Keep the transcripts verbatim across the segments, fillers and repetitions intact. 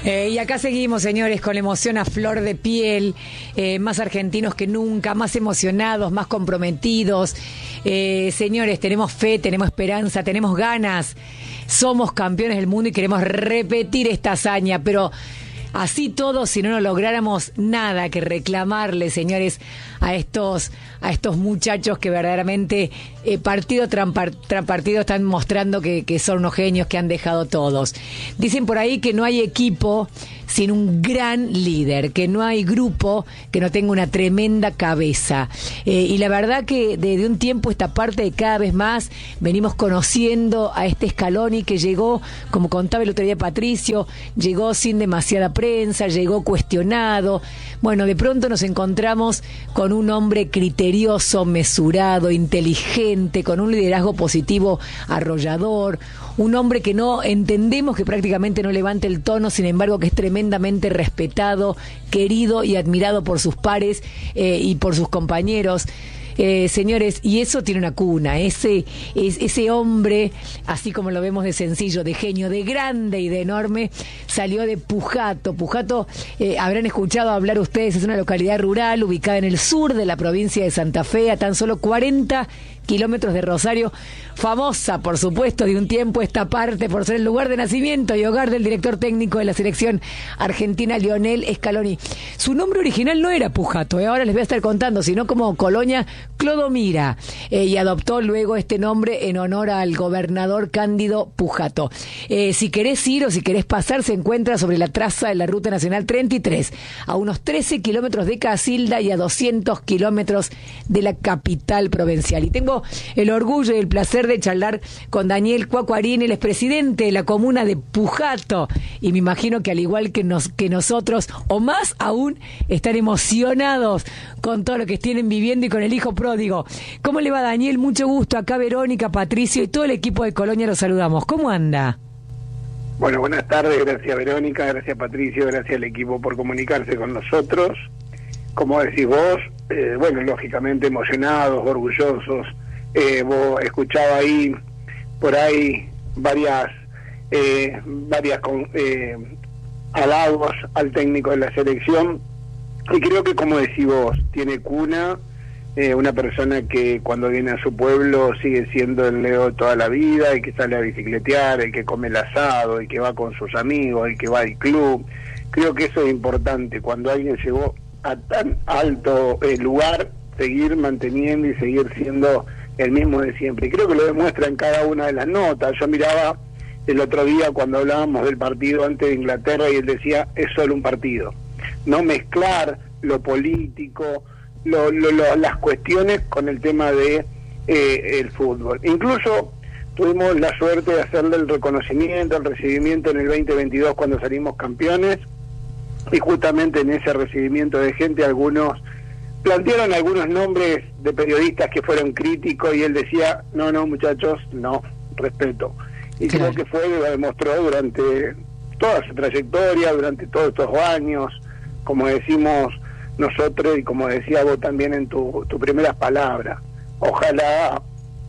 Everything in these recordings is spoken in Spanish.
Eh, y acá seguimos, señores, con la emoción a flor de piel, eh, más argentinos que nunca, más emocionados, más comprometidos. Eh, señores, tenemos fe, tenemos esperanza, tenemos ganas. Somos campeones del mundo y queremos repetir esta hazaña, pero así todo, si no nos lográramos nada que reclamarle, señores, a estos a estos muchachos que verdaderamente eh, partido tras partido están mostrando que, que son unos genios, que han dejado todos. Dicen por ahí que no hay equipo sin un gran líder, que no hay grupo que no tenga una tremenda cabeza. Eh, y la verdad que desde un tiempo esta parte de cada vez más venimos conociendo a este Scaloni que llegó, como contaba el otro día Patricio, llegó sin demasiada prensa, llegó cuestionado. Bueno, de pronto nos encontramos con un hombre criterioso, mesurado, inteligente, con un liderazgo positivo arrollador, un hombre que no entendemos que prácticamente no levante el tono, sin embargo que es tremendamente respetado, querido y admirado por sus pares eh, y por sus compañeros. Eh, señores, y eso tiene una cuna, ese, es, ese hombre, así como lo vemos de sencillo, de genio, de grande y de enorme, salió de Pujato. Pujato, eh, habrán escuchado hablar ustedes, es una localidad rural ubicada en el sur de la provincia de Santa Fe, a tan solo cuarenta kilómetros de Rosario, famosa, por supuesto, de un tiempo esta parte por ser el lugar de nacimiento y hogar del director técnico de la selección argentina, Lionel Scaloni. Su nombre original no era Pujato, eh, ahora les voy a estar contando, sino como Colonia Clodomira, eh, y adoptó luego este nombre en honor al gobernador Cándido Pujato. Eh, si querés ir o si querés pasar, se encuentra sobre la traza de la Ruta Nacional treinta y tres, a unos trece kilómetros de Casilda y a doscientos kilómetros de la capital provincial. Y tengo el orgullo y el placer de charlar con Daniel Cuacuarín, el expresidente de la comuna de Pujato, y me imagino que al igual que, nos, que nosotros, o más aún, están emocionados con todo lo que tienen viviendo y con el hijo pródigo. ¿Cómo le va, Daniel? Mucho gusto. Acá Verónica, Patricio y todo el equipo de Colonia los saludamos. ¿Cómo anda? Bueno, buenas tardes. Gracias, Verónica. Gracias, Patricio. Gracias al equipo por comunicarse con nosotros. Como decís vos, eh, bueno, lógicamente emocionados, orgullosos. Eh, vos escuchaba ahí, por ahí, varias, eh, varias con, eh, halagos al técnico de la selección. Y creo que, como decís vos, tiene cuna, eh, una persona que cuando viene a su pueblo sigue siendo el Leo de toda la vida, el que sale a bicicletear, el que come el asado, el que va con sus amigos, el que va al club. Creo que eso es importante, cuando alguien llegó a tan alto eh, lugar, seguir manteniendo y seguir siendo el mismo de siempre. Y creo que lo demuestra en cada una de las notas. Yo miraba el otro día cuando hablábamos del partido ante de Inglaterra y él decía, es solo un partido. No mezclar lo político, lo, lo, lo, las cuestiones con el tema de eh, el fútbol. Incluso tuvimos la suerte de hacerle el reconocimiento, el recibimiento en el veinte veintidós cuando salimos campeones, y justamente en ese recibimiento de gente algunos plantearon algunos nombres de periodistas que fueron críticos y él decía, no, no muchachos, no, respeto. Y claro, creo que fue, lo demostró durante toda su trayectoria, durante todos estos años, como decimos nosotros y como decía vos también en tu, tu primeras palabras. Ojalá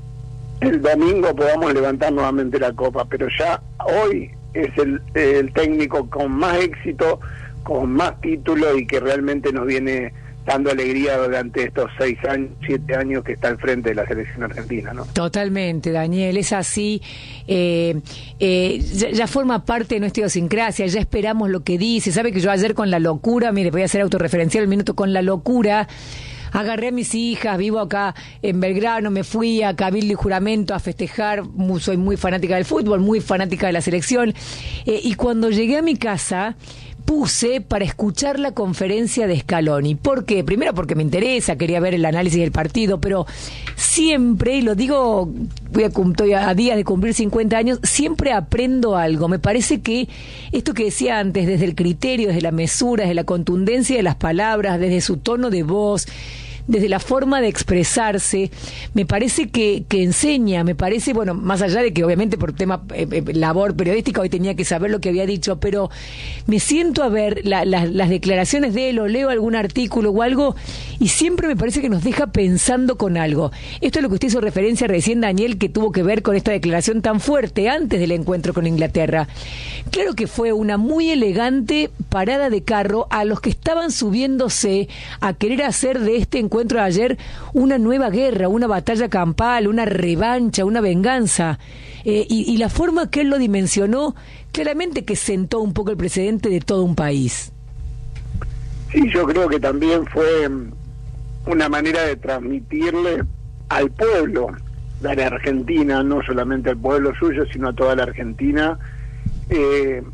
el domingo podamos levantar nuevamente la copa, pero ya hoy es el, el técnico con más éxito, con más títulos y que realmente nos viene dando alegría durante estos seis años, siete años que está al frente de la selección argentina, ¿no? Totalmente, Daniel, es así. Eh, eh, ya, ya forma parte de nuestra idiosincrasia, ya esperamos lo que dice. Sabe que yo ayer con la locura, mire, voy a hacer autorreferencial un minuto, con la locura, agarré a mis hijas, vivo acá en Belgrano, me fui a Cabildo y Juramento a festejar, muy, soy muy fanática del fútbol, muy fanática de la selección, eh, y cuando llegué a mi casa puse para escuchar la conferencia de Scaloni. ¿Por qué? Primero porque me interesa, quería ver el análisis del partido, pero siempre, y lo digo, voy a, estoy a días de cumplir cincuenta años, siempre aprendo algo. Me parece que esto que decía antes, desde el criterio, desde la mesura, desde la contundencia de las palabras, desde su tono de voz, desde la forma de expresarse, me parece que, que enseña, me parece, bueno, más allá de que obviamente por tema eh, eh, labor periodística hoy tenía que saber lo que había dicho, pero me siento a ver la, la, las declaraciones de él o leo algún artículo o algo y siempre me parece que nos deja pensando con algo. Esto es lo que usted hizo referencia recién, Daniel, que tuvo que ver con esta declaración tan fuerte antes del encuentro con Inglaterra. Claro que fue una muy elegante parada de carro a los que estaban subiéndose a querer hacer de este encuentro de ayer una nueva guerra, una batalla campal, una revancha, una venganza. Eh, y, y la forma que él lo dimensionó, claramente que sentó un poco el precedente de todo un país. Sí, yo creo que también fue una manera de transmitirle al pueblo de la Argentina, no solamente al pueblo suyo, sino a toda la Argentina, eh,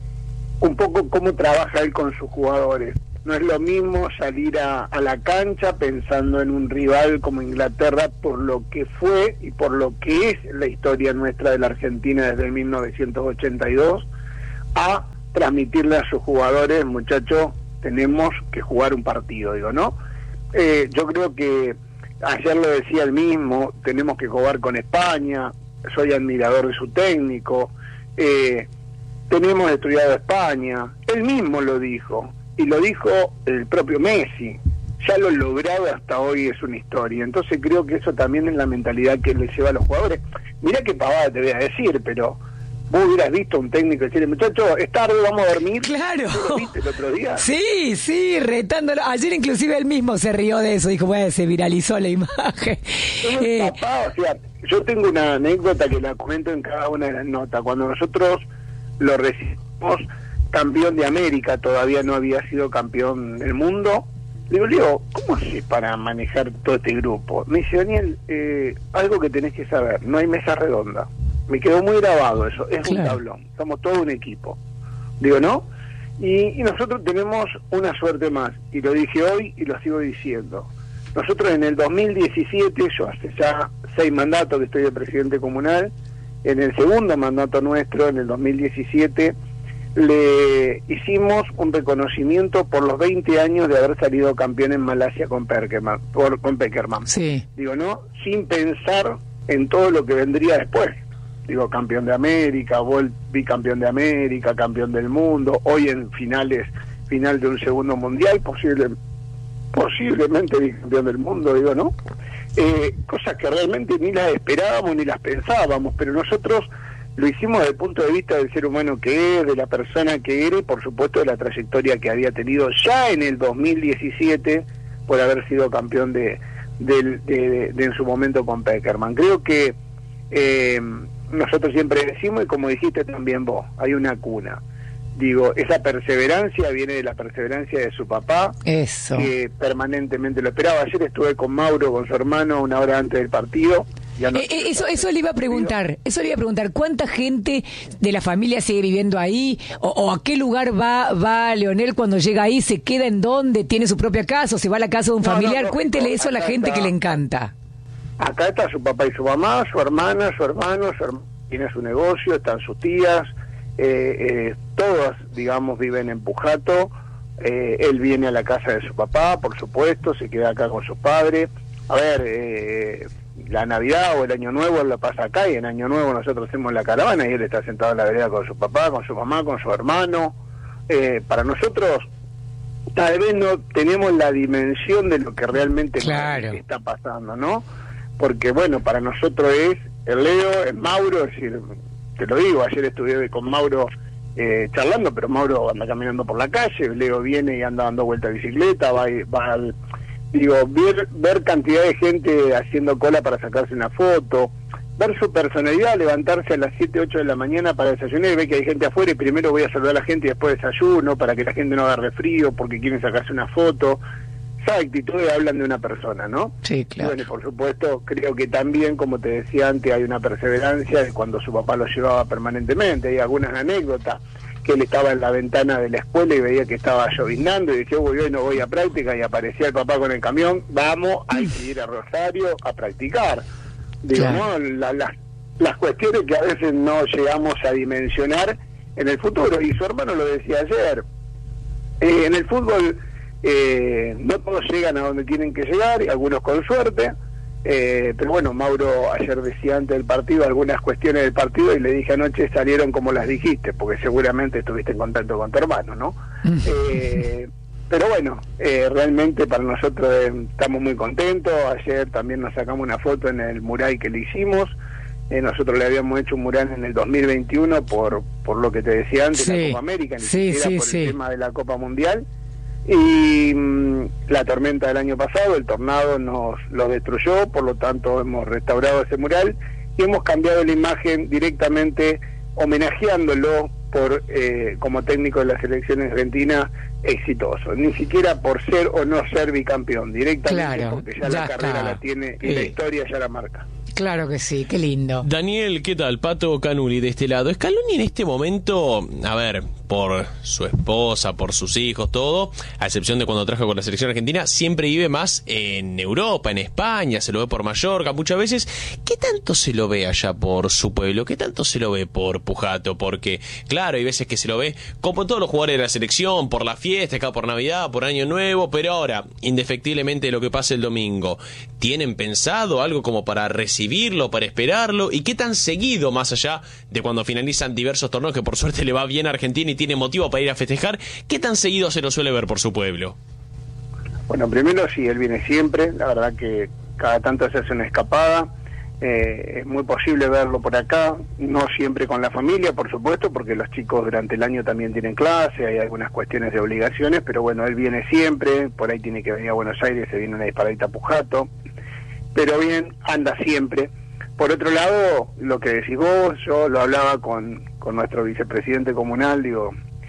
un poco cómo trabaja él con sus jugadores. No es lo mismo salir a, a la cancha pensando en un rival como Inglaterra por lo que fue y por lo que es la historia nuestra de la Argentina desde mil novecientos ochenta y dos, a transmitirle a sus jugadores, muchachos, tenemos que jugar un partido, digo, ¿no? Eh, yo creo que ayer lo decía él mismo, tenemos que jugar con España, soy admirador de su técnico, eh, tenemos estudiado España, él mismo lo dijo, y lo dijo el propio Messi, ya lo logrado hasta hoy es una historia, entonces creo que eso también es la mentalidad que le lleva a los jugadores. Mirá qué pavada te voy a decir, pero vos hubieras visto a un técnico decirle, muchachos, es tarde, vamos a dormir. Claro. ¿Lo viste el otro día? Sí, sí, retándolo. Ayer inclusive él mismo se rió de eso, dijo, bueno, se viralizó la imagen. Eh, papá, o sea, yo tengo una anécdota que la comento en cada una de las notas. Cuando nosotros lo recibimos campeón de América, todavía no había sido campeón del mundo, le digo, Leo, ¿cómo haces para manejar todo este grupo? Me dice, Daniel, eh, algo que tenés que saber, no hay mesa redonda. Me quedó muy grabado eso, es claro. Un tablón, somos todo un equipo, digo, ¿no? Y, y nosotros tenemos una suerte más, y lo dije hoy y lo sigo diciendo. Nosotros en el dos mil diecisiete, yo hace ya seis mandatos que estoy de presidente comunal, en el segundo mandato nuestro, en el dos mil diecisiete, le hicimos un reconocimiento por los veinte años de haber salido campeón en Malasia con Peckerman, por, con Peckerman. Sí. Digo, ¿no? Sin pensar en todo lo que vendría después. Digo, campeón de América, bicampeón de América, campeón del mundo, hoy en finales, final de un segundo mundial, posible, posiblemente bicampeón del mundo, digo, ¿no? Eh, cosas que realmente ni las esperábamos ni las pensábamos, pero nosotros lo hicimos desde el punto de vista del ser humano que es, de la persona que era y por supuesto de la trayectoria que había tenido ya en el dos mil diecisiete por haber sido campeón de, de, de, de, de en su momento con Peckerman. Creo que eh, nosotros siempre decimos, y como dijiste también vos, hay una cuna. Digo, esa perseverancia viene de la perseverancia de su papá, eso, que permanentemente lo esperaba. Ayer estuve con Mauro, con su hermano, una hora antes del partido. Ya no eh, eso eso le iba a preguntar, eso le iba a preguntar, ¿cuánta gente de la familia sigue viviendo ahí? ¿O, o a qué lugar va va Leonel cuando llega ahí? ¿Se queda en dónde? ¿Tiene su propia casa o se va a la casa de un no, familiar? No, no, Cuéntele no, eso a la gente está, que le encanta. Acá está su papá y su mamá, su hermana, su hermano, su hermano tiene su negocio, están sus tías, eh, eh, todas, digamos, viven en Pujato. Eh, él viene a la casa de su papá, por supuesto, se queda acá con su padre. A ver, eh, la Navidad o el Año Nuevo él la pasa acá, y en Año Nuevo nosotros hacemos la caravana y él está sentado en la vereda con su papá, con su mamá, con su hermano. Eh, para nosotros tal vez no tenemos la dimensión de lo que realmente claro. está pasando, ¿no? Porque bueno, para nosotros es el Leo, el Mauro, es decir, te lo digo, ayer estuve con Mauro eh, charlando, pero Mauro anda caminando por la calle, Leo viene y anda dando vuelta de bicicleta, va, va al... Digo, ver, ver cantidad de gente haciendo cola para sacarse una foto, ver su personalidad, levantarse a las siete, ocho de la mañana para desayunar y ver que hay gente afuera y primero voy a saludar a la gente y después desayuno para que la gente no agarre frío porque quieren sacarse una foto. Esas actitudes hablan de una persona, ¿no? Sí, claro. Y bueno, por supuesto, creo que también, como te decía antes, hay una perseverancia de cuando su papá lo llevaba permanentemente. Hay algunas anécdotas que él estaba en la ventana de la escuela y veía que estaba lloviznando y decía, uy, hoy no voy a práctica, y aparecía el papá con el camión, vamos, hay que ir a Rosario a practicar. Digo, claro. ¿no? La, la, las cuestiones que a veces no llegamos a dimensionar en el futuro, y su hermano lo decía ayer, eh, en el fútbol Eh, no todos llegan a donde tienen que llegar, y algunos con suerte, eh, pero bueno, Mauro ayer decía antes del partido algunas cuestiones del partido y le dije anoche salieron como las dijiste, porque seguramente estuviste en contacto con tu hermano, ¿no? eh, pero bueno, eh, realmente para nosotros eh, estamos muy contentos. Ayer también nos sacamos una foto en el mural que le hicimos. Eh, nosotros le habíamos hecho un mural en el dos mil veintiuno por por lo que te decía antes, sí, la Copa América, ni sí, siquiera sí, por sí. el tema de la Copa Mundial. Y mmm, la tormenta del año pasado, el tornado nos lo destruyó, por lo tanto hemos restaurado ese mural y hemos cambiado la imagen directamente homenajeándolo por eh, como técnico de la selección argentina exitoso, ni siquiera por ser o no ser bicampeón, directamente claro, porque ya, ya la carrera está. La tiene y eh. la historia ya la marca. Claro que sí, qué lindo. Daniel, ¿qué tal? Pato Canuli de este lado. Scaloni en este momento, a ver, por su esposa, por sus hijos, todo, a excepción de cuando trabaja con la selección argentina, siempre vive más en Europa, en España, se lo ve por Mallorca muchas veces. ¿Qué tanto se lo ve allá por su pueblo? ¿Qué tanto se lo ve por Pujato? Porque, claro, hay veces que se lo ve como todos los jugadores de la selección, por la fiesta, acá por Navidad, por Año Nuevo, pero ahora, indefectiblemente lo que pasa el domingo, ¿tienen pensado algo como para recibirlo, para esperarlo? ¿Y qué tan seguido, más allá de cuando finalizan diversos torneos, que por suerte le va bien a Argentina y tiene motivo para ir a festejar, qué tan seguido se lo suele ver por su pueblo? Bueno, primero sí, él viene siempre, la verdad que cada tanto se hace una escapada, eh, es muy posible verlo por acá, no siempre con la familia, por supuesto, porque los chicos durante el año también tienen clase, hay algunas cuestiones de obligaciones, pero bueno, él viene siempre, por ahí tiene que venir a Buenos Aires, se viene una disparadita a Pujato, pero bien, anda siempre. Por otro lado, lo que decís vos, yo lo hablaba con, con nuestro vicepresidente comunal, digo,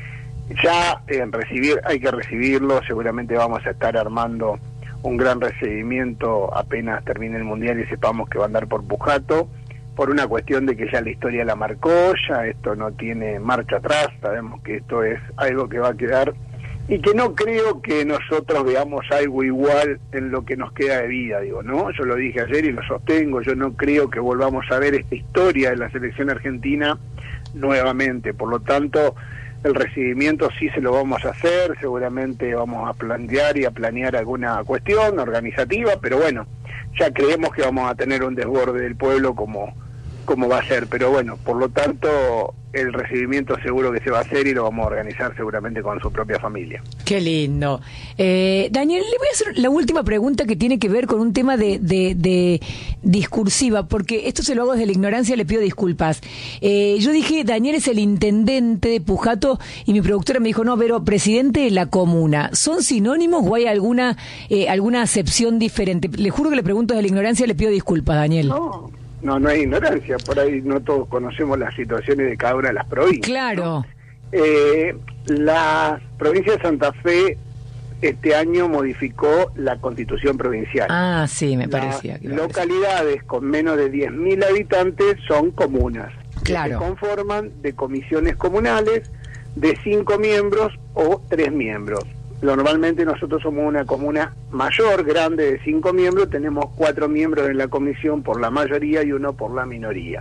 ya en recibir, hay que recibirlo, seguramente vamos a estar armando un gran recibimiento apenas termine el Mundial y sepamos que va a andar por Pujato, por una cuestión de que ya la historia la marcó, ya esto no tiene marcha atrás, sabemos que esto es algo que va a quedar, y que no creo que nosotros veamos algo igual en lo que nos queda de vida, digo, ¿no? Yo lo dije ayer y lo sostengo, yo no creo que volvamos a ver esta historia de la selección argentina nuevamente, por lo tanto, el recibimiento sí se lo vamos a hacer, seguramente vamos a plantear y a planear alguna cuestión organizativa, pero bueno, ya creemos que vamos a tener un desborde del pueblo como, como va a ser, pero bueno, por lo tanto, el recibimiento seguro que se va a hacer y lo vamos a organizar seguramente con su propia familia. Qué lindo. Eh, Daniel, le voy a hacer la última pregunta que tiene que ver con un tema de, de, de discursiva, porque esto se lo hago desde la ignorancia, le pido disculpas. Eh, yo dije, Daniel es el intendente de Pujato, y mi productora me dijo, no, pero presidente de la comuna. ¿Son sinónimos o hay alguna, eh, alguna acepción diferente? Le juro que le pregunto desde la ignorancia, le pido disculpas, Daniel. No. No, no hay ignorancia, por ahí no todos conocemos las situaciones de cada una de las provincias. Claro. ¿No? Eh, la provincia de Santa Fe este año modificó la constitución provincial. Ah, sí, me parecía. Las localidades con menos de diez mil habitantes son comunas. Claro. Que se conforman de comisiones comunales de cinco miembros o tres miembros. Normalmente nosotros somos una comuna mayor, grande, de cinco miembros, tenemos cuatro miembros en la comisión por la mayoría y uno por la minoría.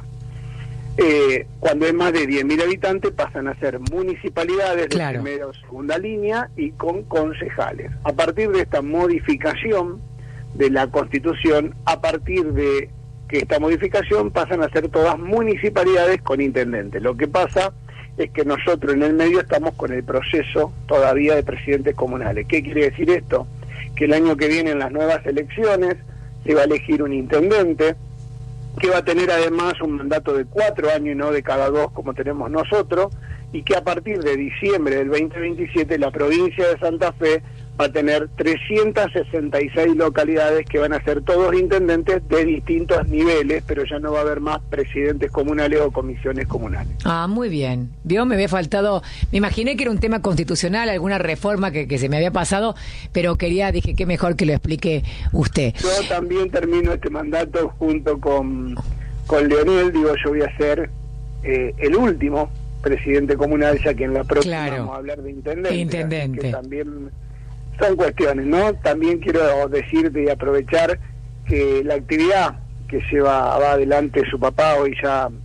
Eh, cuando hay más de diez mil habitantes pasan a ser municipalidades claro. de primera o segunda línea y con concejales. A partir de esta modificación de la Constitución, a partir de que esta modificación pasan a ser todas municipalidades con intendente. Lo que pasa es que nosotros en el medio estamos con el proceso todavía de presidentes comunales. ¿Qué quiere decir esto? Que el año que viene en las nuevas elecciones se va a elegir un intendente que va a tener además un mandato de cuatro años y no de cada dos como tenemos nosotros, y que a partir de diciembre del veinte veintisiete la provincia de Santa Fe va a tener trescientas sesenta y seis localidades que van a ser todos intendentes de distintos niveles, pero ya no va a haber más presidentes comunales o comisiones comunales. Ah, muy bien. Vio, me había faltado, me imaginé que era un tema constitucional, alguna reforma que, que se me había pasado, pero quería, dije, qué mejor que lo explique usted. Yo también termino este mandato junto con, con Leonel, digo, yo voy a ser eh, el último presidente comunal, ya que en la próxima claro. vamos a hablar de intendente. Intendente. Que también son cuestiones, ¿no? También quiero decirte y aprovechar que la actividad que lleva va adelante su papá, hoy ya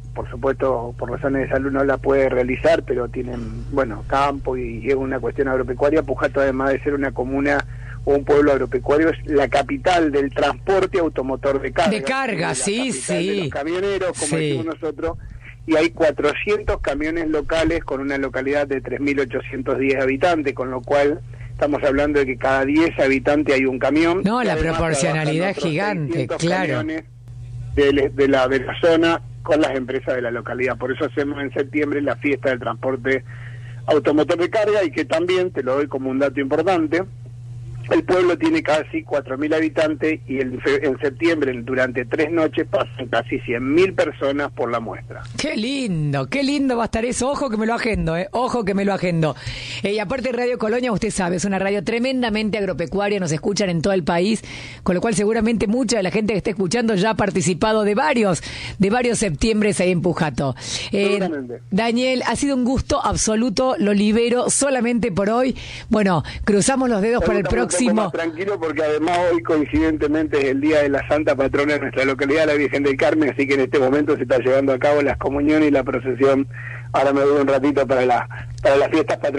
por supuesto, por razones de salud no la puede realizar, pero tienen, bueno, campo y, y es una cuestión agropecuaria. Pujato, además de ser una comuna o un pueblo agropecuario, es la capital del transporte automotor de carga. De carga, sí, sí. De los camioneros, como sí. decimos nosotros, y hay cuatrocientos camiones locales con una localidad de tres mil ochocientos diez habitantes, con lo cual estamos hablando de que cada diez habitantes hay un camión. No, la proporcionalidad es gigante, claro. De, de, la, de la zona con las empresas de la localidad. Por eso hacemos en septiembre la fiesta del transporte automotor de carga, y que también, te lo doy como un dato importante, el pueblo tiene casi cuatro mil habitantes y el, en septiembre, durante tres noches, pasan casi cien mil personas por la muestra. ¡Qué lindo! ¡Qué lindo va a estar eso! Ojo que me lo agendo, ¿eh? Ojo que me lo agendo. Eh, y aparte Radio Colonia, usted sabe, es una radio tremendamente agropecuaria, nos escuchan en todo el país, con lo cual seguramente mucha de la gente que está escuchando ya ha participado de varios, de varios septiembres ahí en Pujato. Eh, Daniel, ha sido un gusto absoluto, lo libero solamente por hoy. Bueno, cruzamos los dedos para el próximo. Más tranquilo, porque además hoy coincidentemente es el día de la Santa Patrona de nuestra localidad, la Virgen del Carmen, así que en este momento se está llevando a cabo las comuniones y la procesión. Ahora me voy un ratito para la para las fiestas patronales.